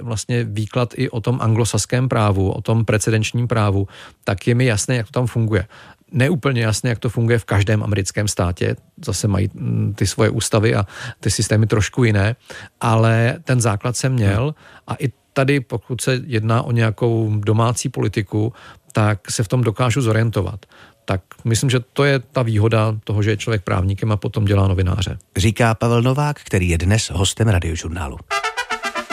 vlastně výklad i o tom anglosaském právu, o tom precedenčním právu, tak je mi jasné, jak to tam funguje. Neúplně jasné, jak to funguje v každém americkém státě, zase mají ty svoje ústavy a ty systémy trošku jiné, ale ten základ jsem měl a i tady, pokud se jedná o nějakou domácí politiku, tak se v tom dokážu zorientovat. Tak myslím, že to je ta výhoda toho, že je člověk právníkem a potom dělá novináře. Říká Pavel Novák, který je dnes hostem Radiožurnálu.